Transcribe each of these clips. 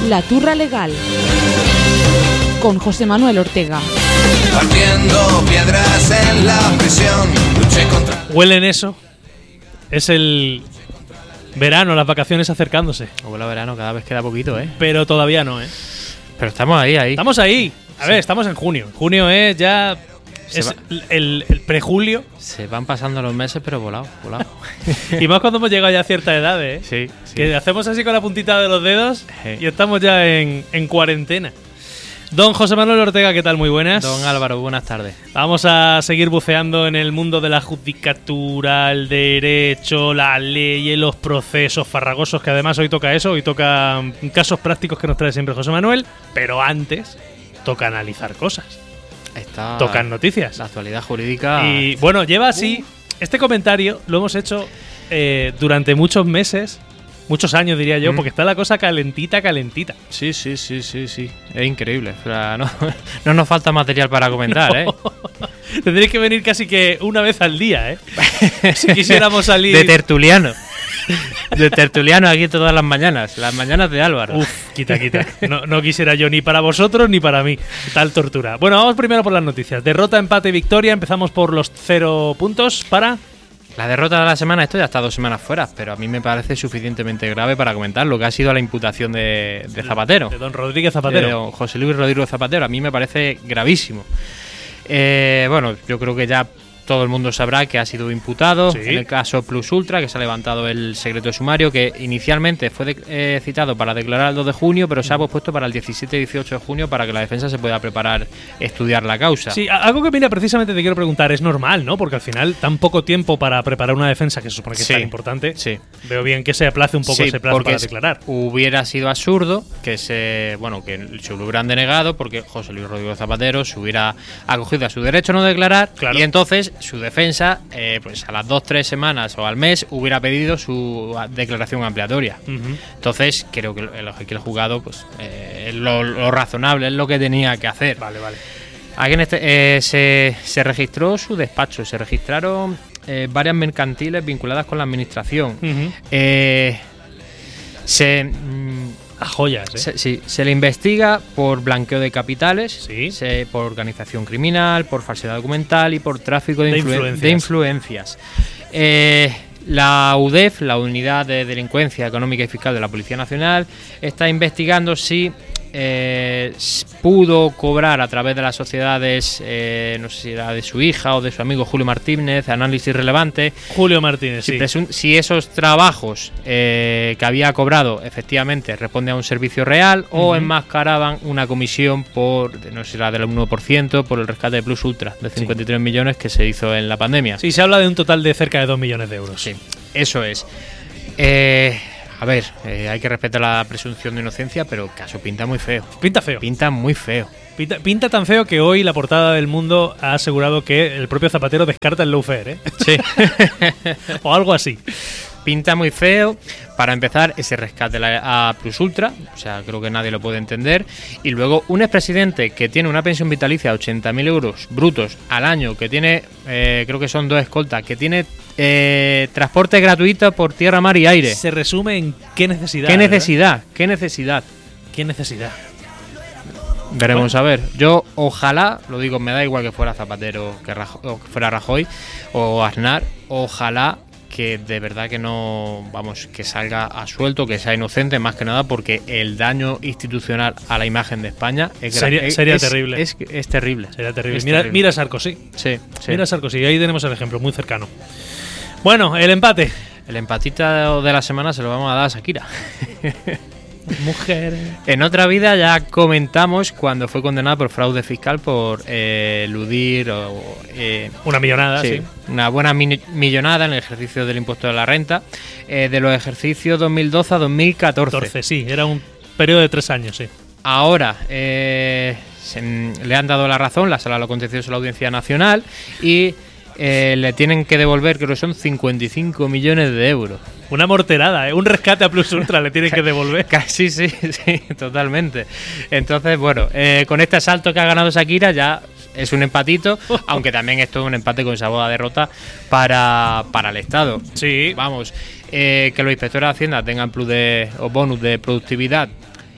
La Turra Legal con José Manuel Ortega. Partiendo piedras en la prisión, luché contra... ¿Huelen eso? Es el verano, las vacaciones acercándose. Huele a verano, cada vez queda poquito, ¿eh? Pero todavía no, ¿eh? Pero estamos ahí. Estamos ahí. A ver, estamos en junio. Junio es ya... Es el prejulio. Se van pasando los meses, pero volado. Y más cuando hemos llegado ya a cierta edad, ¿eh? Sí. Que hacemos así con la puntita de los dedos y estamos ya en cuarentena. Don José Manuel Ortega, ¿qué tal? Muy buenas. Don Álvaro, buenas tardes. Vamos a seguir buceando en el mundo de la judicatura, el derecho, la ley y los procesos farragosos, que además hoy toca eso, hoy toca casos prácticos que nos trae siempre José Manuel, pero antes toca analizar cosas. Tocan noticias. La actualidad jurídica. Y bueno, lleva así. Este comentario lo hemos hecho durante muchos meses, muchos años diría yo, porque está la cosa calentita. Sí. Es increíble. O sea, no nos falta material para comentar, no. Tendréis que venir casi que una vez al día, ¿eh? Si quisiéramos salir. De tertuliano. De tertuliano aquí todas las mañanas de Álvaro. Uf, quita. No quisiera yo ni para vosotros ni para mí tal tortura. Bueno, vamos primero por las noticias. Derrota, empate, victoria. Empezamos por los 0 puntos para... La derrota de la semana, esto ya está 2 semanas fuera, pero a mí me parece suficientemente grave para comentar lo que ha sido la imputación de Zapatero. De don Rodríguez Zapatero. De don José Luis Rodríguez Zapatero. A mí me parece gravísimo. Bueno, yo creo que ya todo el mundo sabrá que ha sido imputado en el caso Plus Ultra, que se ha levantado el secreto de sumario, que inicialmente fue citado para declarar el 2 de junio, pero se ha pospuesto para el 17 y 18 de junio para que la defensa se pueda preparar, estudiar la causa. Sí, algo que mira, precisamente te quiero preguntar, es normal, ¿no? Porque al final tan poco tiempo para preparar una defensa que se supone que es tan importante. Sí. Veo bien que se aplace un poco ese plazo para declarar. Hubiera sido absurdo que se lo hubieran denegado, porque José Luis Rodríguez Zapatero se hubiera acogido a su derecho a no declarar, y entonces su defensa, pues a las 2-3 semanas o al mes, hubiera pedido su declaración ampliatoria. Entonces, creo que el juzgado, pues lo razonable es lo que tenía que hacer. Vale. Aquí en se registró su despacho, se registraron varias mercantiles vinculadas con la administración. A joyas, ¿eh? Se le investiga por blanqueo de capitales, por organización criminal, por falsedad documental y por tráfico de influencias. La UDEF, la Unidad de Delincuencia Económica y Fiscal de la Policía Nacional, está investigando si pudo cobrar a través de las sociedades, no sé si era de su hija o de su amigo Julio Martínez, análisis relevante. Julio Martínez, si esos trabajos que había cobrado efectivamente responden a un servicio real o enmascaraban una comisión por, no sé si era del 1%, por el rescate de Plus Ultra de 53 millones que se hizo en la pandemia. Sí, se habla de un total de cerca de 2 millones de euros. Sí, eso es. A ver, hay que respetar la presunción de inocencia, pero el caso pinta muy feo. Pinta muy feo. Pinta tan feo que hoy la portada del Mundo ha asegurado que el propio Zapatero descarta el lawfare, ¿eh? Sí. O algo así. Pinta muy feo. Para empezar, ese rescate a Plus Ultra, o sea, creo que nadie lo puede entender. Y luego, un expresidente que tiene una pensión vitalicia de 80.000 euros brutos al año, que tiene, creo que son 2 escoltas, que tiene transporte gratuito por tierra, mar y aire. Se resume en qué necesidad. ¿Qué necesidad? Veremos a ver. Yo ojalá, lo digo, me da igual que fuera Zapatero, que fuera Rajoy o Aznar, ojalá que de verdad que no, que salga a suelto, que sea inocente, más que nada porque el daño institucional a la imagen de España sería terrible. Es terrible. Sería terrible. Mira Sarkozy. Sí. Mira Sarkozy, ahí tenemos el ejemplo muy cercano. Bueno, el empate. El empatito de la semana se lo vamos a dar a Shakira. Mujer. En otra vida ya comentamos cuando fue condenada por fraude fiscal por eludir una millonada, sí. Una buena millonada en el ejercicio del impuesto de la renta de los ejercicios 2012 a 2014. Sí, era un periodo de 3 años, sí. Ahora le han dado la razón, la Sala de lo Contencioso de la Audiencia Nacional, y le tienen que devolver, creo que son 55 millones de euros. Una morterada, un rescate a Plus Ultra le tienen que devolver. Sí, totalmente. Entonces, bueno, con este asalto que ha ganado Shakira ya es un empatito, aunque también esto es un empate con sabor a derrota para el Estado. Sí. Vamos, que los inspectores de Hacienda tengan plus o bonus de productividad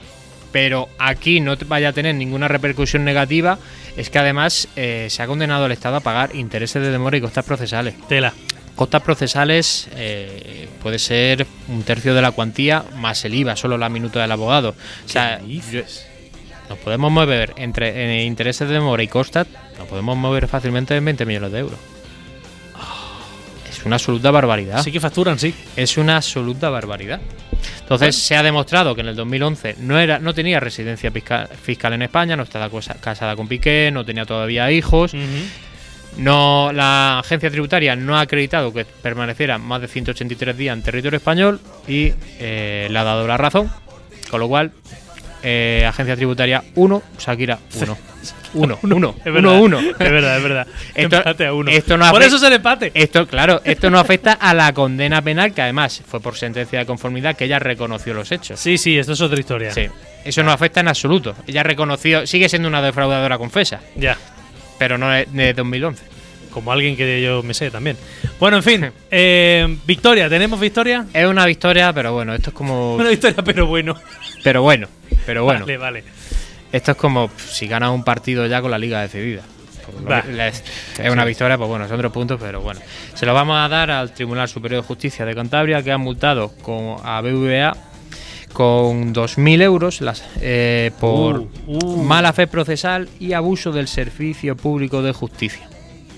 pero aquí no vaya a tener ninguna repercusión negativa, es que además se ha condenado al Estado a pagar intereses de demora y costas procesales. Tela. Costas procesales puede ser 1/3 de la cuantía más el IVA, solo la minuta del abogado. O sea, nos podemos mover entre intereses de demora y costas, nos podemos mover fácilmente en 20 millones de euros. Es una absoluta barbaridad. Sí que facturan, sí. Es una absoluta barbaridad. Entonces se ha demostrado que en el 2011 no tenía residencia fiscal en España, no estaba casada con Piqué, no tenía todavía hijos. No, la agencia tributaria no ha acreditado que permaneciera más de 183 días en territorio español y le ha dado la razón, con lo cual agencia tributaria 1, Shakira 1. 1. Es verdad. Empate a 1. Por eso es el empate. Esto no afecta a la condena penal, que además fue por sentencia de conformidad, que ella reconoció los hechos. Sí, esto es otra historia. Sí, eso no afecta en absoluto. Ella reconoció, sigue siendo una defraudadora confesa. Ya. Pero no es de 2011. Como alguien que yo me sé también. Bueno, en fin. Victoria, ¿tenemos victoria? Es una victoria, pero bueno, esto es como... Una victoria, pero bueno. Pero bueno. Vale. Esto es como si ganas un partido ya con la liga decidida. Es una victoria, pues bueno, son 3 puntos, pero bueno. Se lo vamos a dar al Tribunal Superior de Justicia de Cantabria, que ha multado a BBVA con 2.000 euros por mala fe procesal y abuso del servicio público de justicia.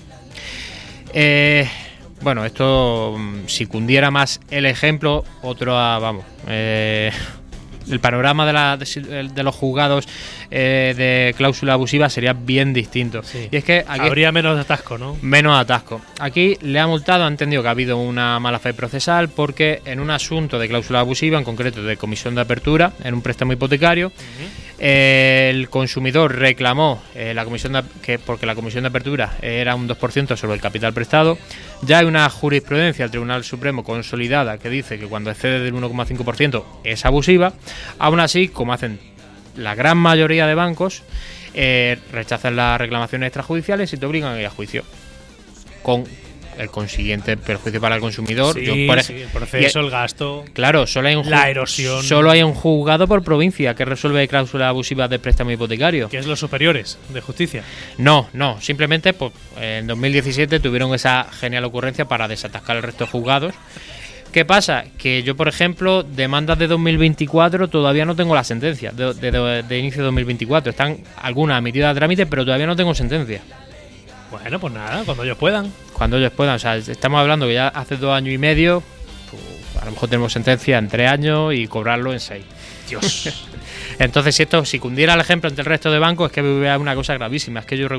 Bueno, esto, si cundiera más el ejemplo, el panorama de los juzgados de cláusula abusiva sería bien distinto. Sí. Y es que aquí habría menos atasco, ¿no? Menos atasco. Aquí le ha multado, ha entendido que ha habido una mala fe procesal porque en un asunto de cláusula abusiva, en concreto de comisión de apertura, en un préstamo hipotecario, el consumidor reclamó porque la comisión de apertura era un 2% sobre el capital prestado. Ya hay una jurisprudencia del Tribunal Supremo consolidada que dice que cuando excede del 1,5% es abusiva. Aún así, como hacen la gran mayoría de bancos, rechazan las reclamaciones extrajudiciales y te obligan a ir a juicio, con el consiguiente perjuicio para el consumidor. El proceso, el gasto. Claro, la erosión. Solo hay un juzgado por provincia que resuelve cláusulas abusivas de préstamo hipotecario. ¿Qué es los superiores de justicia? No, simplemente pues, en 2017 tuvieron esa genial ocurrencia para desatascar el resto de juzgados. ¿Qué pasa? Que yo, por ejemplo, demandas de 2024 todavía no tengo la sentencia de inicio de 2024. Están algunas emitidas a trámite, pero todavía no tengo sentencia. Bueno, pues nada, cuando ellos puedan. O sea, estamos hablando que ya hace 2 años y medio, pues, a lo mejor tenemos sentencia en 3 años y cobrarlo en 6. Dios. Entonces, si cundiera el ejemplo entre el resto de bancos, es que BBVA es una cosa gravísima. Es que yo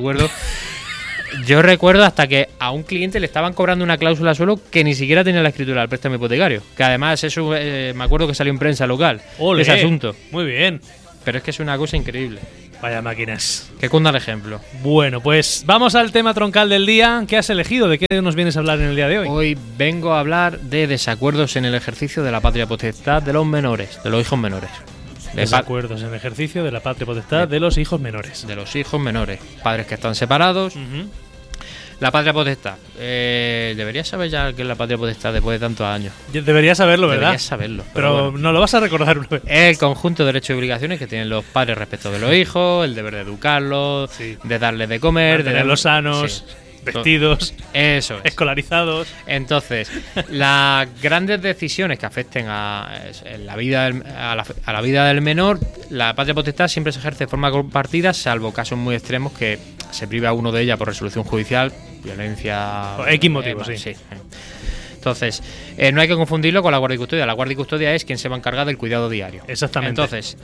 recuerdo hasta que a un cliente le estaban cobrando una cláusula suelo que ni siquiera tenía la escritura del préstamo hipotecario. Que además eso me acuerdo que salió en prensa local. ¡Olé! Ese asunto. Muy bien. Pero es que es una cosa increíble. Vaya máquinas. Que cunda el ejemplo. Bueno, pues vamos al tema troncal del día. ¿Qué has elegido? ¿De qué nos vienes a hablar en el día de hoy? Hoy vengo a hablar de desacuerdos en el ejercicio de la patria potestad de los menores, de los hijos menores. Desacuerdos en el ejercicio de la patria potestad de los hijos menores. De los hijos menores. Padres que están separados. La patria potestad. Deberías saber ya qué es la patria potestad después de tantos años. Deberías saberlo, ¿verdad? Deberías saberlo. Pero bueno, no lo vas a recordar una vez. Es el conjunto de derechos y obligaciones que tienen los padres respecto de los hijos, el deber de educarlos, de darles de comer, de tenerlos sanos, vestidos, eso es. Escolarizados. Entonces, las grandes decisiones que afecten a la vida del menor, la patria potestad siempre se ejerce de forma compartida, salvo casos muy extremos que se priva a uno de ella por resolución judicial, violencia... Por X motivos, sí. Entonces, no hay que confundirlo con la guardia y custodia. La guardia y custodia es quien se va a encargar del cuidado diario. Exactamente. Entonces,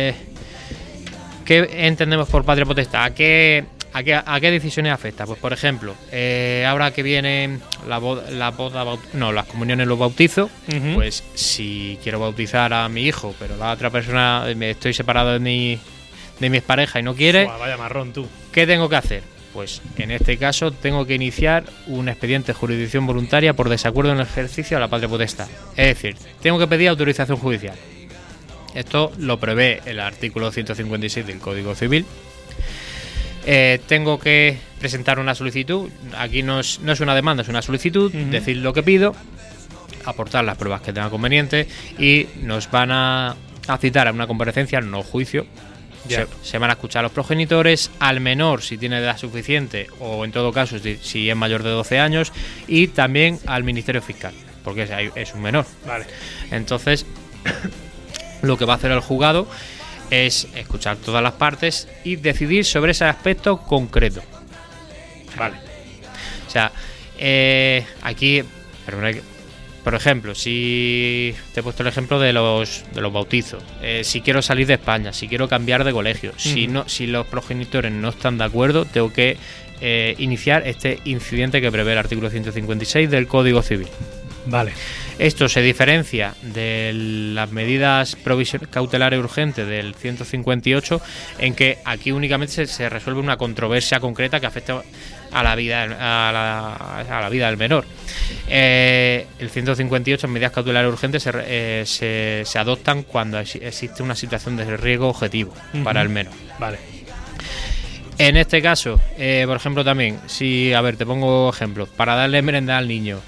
¿qué entendemos por patria potestad? ¿A qué decisiones afecta? Pues, por ejemplo, ahora que vienen las comuniones, los bautizos, pues si quiero bautizar a mi hijo, pero la otra persona, estoy separado de mi expareja y no quiere, vaya marrón tú. ¿Qué tengo que hacer? Pues en este caso tengo que iniciar un expediente de jurisdicción voluntaria por desacuerdo en el ejercicio de la patria potestad. Es decir, tengo que pedir autorización judicial. Esto lo prevé el artículo 156 del Código Civil. Tengo que presentar una solicitud. Aquí no es una demanda, es una solicitud. Decir lo que pido, aportar las pruebas que tenga conveniente y nos van a a citar a una comparecencia, no juicio. Se van a escuchar a los progenitores, al menor si tiene edad suficiente o en todo caso si es mayor de 12 años y también al Ministerio Fiscal, porque es un menor. Vale. Entonces, lo que va a hacer el juzgado es escuchar todas las partes y decidir sobre ese aspecto concreto. Vale. O sea, aquí, por ejemplo, si te he puesto el ejemplo de los bautizos, si quiero salir de España, si quiero cambiar de colegio, si los progenitores no están de acuerdo, tengo que iniciar este incidente que prevé el artículo 156 del Código Civil. Vale. Esto se diferencia de las medidas cautelares urgentes del 158 en que aquí únicamente se resuelve una controversia concreta que afecta a la vida del menor. El 158 en medidas cautelares urgentes se adoptan cuando existe una situación de riesgo objetivo para el menor. Vale. En este caso, por ejemplo, también, te pongo ejemplos. Para darle merenda al niño,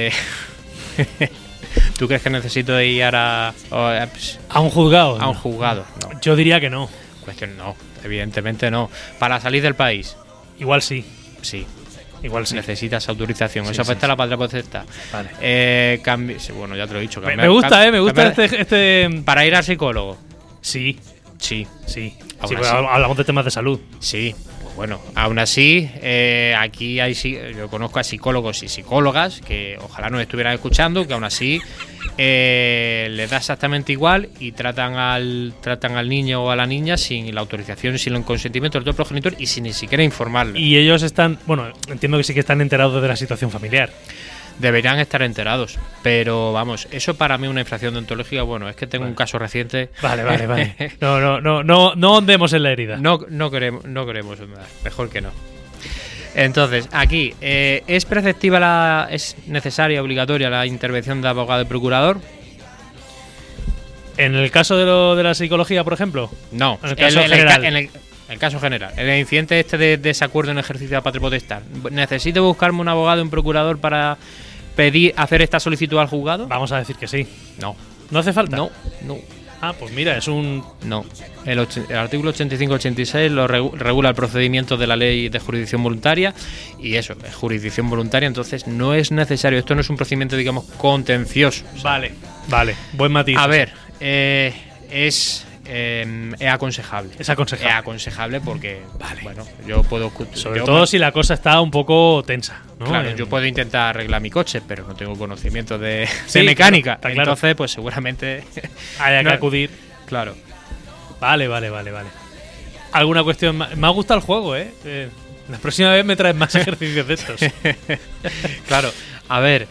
¿tú crees que necesito ir a un juzgado? A un juzgado. No. Yo diría que no. Cuestión no, evidentemente no. Para salir del país. Igual sí. Sí. Igual sí. Necesitas autorización. Eso afecta a la patria potestad. Vale. Bueno, ya te lo he dicho. Me gusta este. Para ir al psicólogo. Sí. Sí. Hablamos de temas de salud. Sí. Bueno, aún así, aquí yo conozco a psicólogos y psicólogas que ojalá nos estuvieran escuchando, que aún así les da exactamente igual y tratan al niño o a la niña sin la autorización, sin el consentimiento del otro progenitor y sin ni siquiera informarle. Y ellos entiendo que sí que están enterados de la situación familiar. Deberían estar enterados, pero vamos, eso para mí es una infracción deontológica. Bueno, es que tengo un caso reciente. Vale. No ondemos en la herida. No queremos ondar, mejor que no. Entonces, aquí, ¿es preceptiva es necesaria, obligatoria la intervención de abogado y procurador? En el caso de la psicología, por ejemplo. No, en el caso general. En el caso general, en el incidente de desacuerdo en el ejercicio de la patria potestad, ¿necesito buscarme un abogado y un procurador para hacer esta solicitud al juzgado? Vamos a decir que sí. No. ¿No hace falta? No. Ah, pues mira, es un... No. El artículo 85-86 lo regula el procedimiento de la ley de jurisdicción voluntaria y eso, es jurisdicción voluntaria, entonces no es necesario. Esto no es un procedimiento, digamos, contencioso. O sea, vale. Buen matiz. A ver, es aconsejable. Es aconsejable. Es aconsejable porque, bueno, yo puedo... Sobre todo si la cosa está un poco tensa, ¿no? Claro, yo puedo intentar arreglar mi coche, pero no tengo conocimiento de mecánica. Claro, entonces, pues seguramente... haya que acudir. Claro. Vale. ¿Alguna cuestión más? Me ha gustado el juego, ¿eh? La próxima vez me traes más ejercicios de estos. Claro. A ver,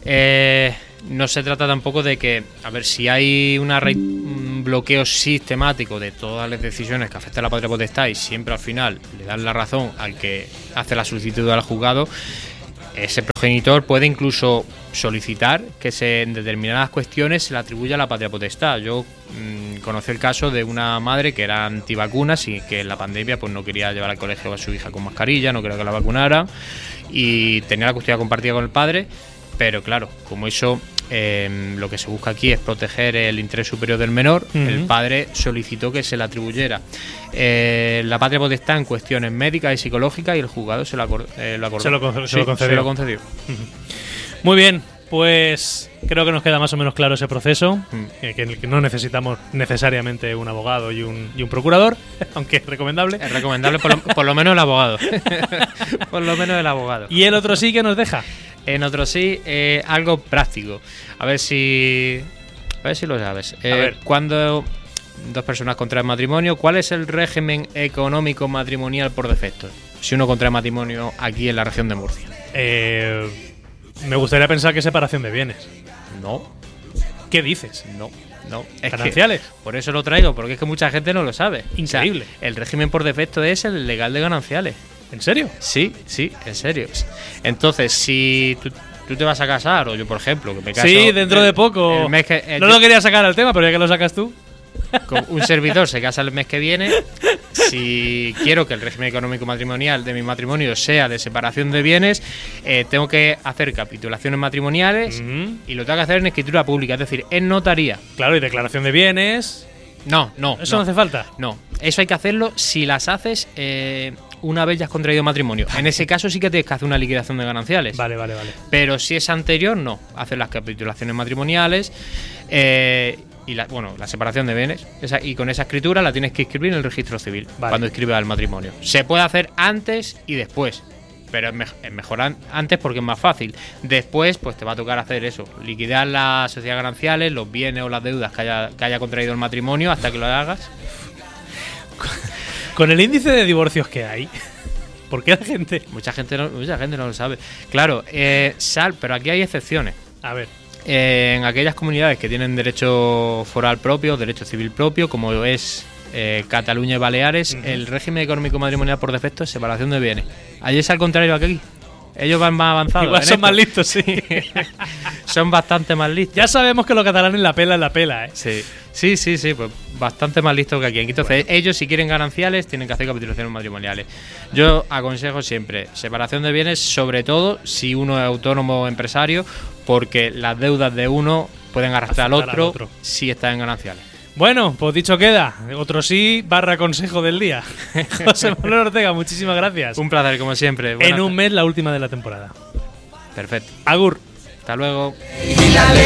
no se trata tampoco de que, a ver, si hay un bloqueo sistemático de todas las decisiones que afectan a la patria potestad y siempre al final le dan la razón al que hace la solicitud al juzgado, ese progenitor puede incluso solicitar que en determinadas cuestiones se le atribuya la patria potestad. Yo conocí el caso de una madre que era antivacunas y que en la pandemia pues no quería llevar al colegio a su hija con mascarilla, no quería que la vacunaran y tenía la custodia compartida con el padre, pero claro, como eso... lo que se busca aquí es proteger el interés superior del menor. El padre solicitó que se le atribuyera la patria potestad en cuestiones médicas y psicológicas y el juzgado se lo concedió. Muy bien, pues creo que nos queda más o menos claro ese proceso, que no necesitamos necesariamente un abogado y un procurador, aunque es recomendable. Es recomendable por lo menos el abogado. Por lo menos el abogado. ¿Y el otro sí que nos deja? En otro sí, algo práctico. A ver si lo sabes. Cuando dos personas contraen matrimonio, ¿cuál es el régimen económico matrimonial por defecto? Si uno contrae matrimonio aquí en la región de Murcia. Me gustaría pensar que es separación de bienes. No. ¿Qué dices? No. ¿Gananciales? Por eso lo traigo, porque es que mucha gente no lo sabe. Increíble. O sea, el régimen por defecto es el legal de gananciales. ¿En serio? Sí, en serio. Entonces, si tú te vas a casar, o yo, por ejemplo, que me caso... Sí, dentro de poco. No lo quería sacar al tema, pero ya que lo sacas tú. un servidor se casa el mes que viene, si quiero que el régimen económico matrimonial de mi matrimonio sea de separación de bienes, tengo que hacer capitulaciones matrimoniales y lo tengo que hacer en escritura pública, es decir, en notaría. Claro, y declaración de bienes. No. ¿Eso no hace falta? No, eso hay que hacerlo si las haces una vez ya has contraído matrimonio. En ese caso sí que tienes que hacer una liquidación de gananciales. Vale. Pero si es anterior, no. Hacer las capitulaciones matrimoniales y la separación de bienes. Y con esa escritura la tienes que inscribir en el registro civil cuando escribas el matrimonio. Se puede hacer antes y después. Pero es mejor antes porque es más fácil. Después, pues te va a tocar hacer eso: liquidar las sociedades gananciales, los bienes o las deudas que haya contraído el matrimonio hasta que lo hagas. Con el índice de divorcios que hay, ¿por qué la gente? Mucha gente no lo sabe. Claro, pero aquí hay excepciones. A ver. En aquellas comunidades que tienen derecho foral propio, derecho civil propio, como es Cataluña y Baleares, el régimen económico matrimonial por defecto es separación de bienes. Allí es al contrario que aquí. Ellos van más avanzados. Igual son más listos, sí. Son bastante más listos. Ya sabemos que los catalanes la pela, ¿eh? Sí, pues bastante más listos que aquí. Entonces, ellos si quieren gananciales tienen que hacer capitulaciones matrimoniales. Yo aconsejo siempre separación de bienes, sobre todo si uno es autónomo o empresario, porque las deudas de uno pueden arrastrar al otro si está en gananciales. Bueno, pues dicho queda. Otro sí / consejo del día. José Manuel Ortega, muchísimas gracias. Un placer, como siempre. En un mes, la última de la temporada. Perfecto. Agur. Hasta luego. Y la ley